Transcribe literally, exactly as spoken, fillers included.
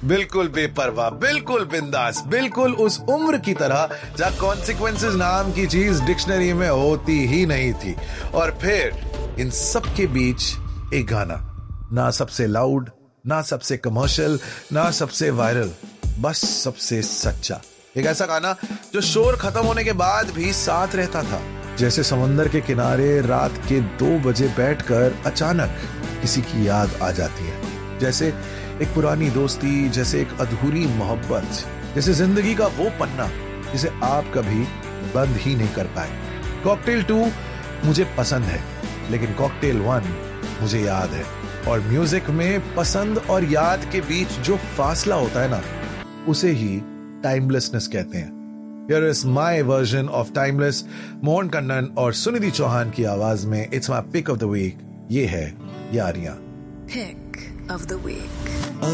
बिल्कुल बेपरवाह, बिल्कुल बिंदास, बिल्कुल उस उम्र की तरह जहां कॉन्सिक्वेंसेस नाम की चीज डिक्शनरी में होती ही नहीं थी। और फिर इन सब के बीच एक गाना, ना सबसे लाउड, ना सबसे कमर्शियल, ना सबसे वायरल, बस सबसे सच्चा। एक ऐसा गाना जो शोर खत्म होने के बाद भी साथ रहता था, जैसे समंदर के किनारे रात के दो बजे बैठकर अचानक किसी की याद आ जाती है, जैसे एक पुरानी दोस्ती, जैसे एक अधूरी मोहब्बत, जैसे जिंदगी का वो पन्ना जिसे आप कभी बंद ही नहीं कर पाए। कॉकटेल टू मुझे पसंद है, लेकिन कॉकटेल वन मुझे याद है। और म्यूजिक में पसंद और याद के बीच जो फासला होता है ना, उसे ही टाइमलेसनेस कहते हैं। Here is my version of Timeless, Mohan Kannan और सुनिधि चौहान की आवाज में it's my pick of the week. ये है Yaariyan. Pick of the week.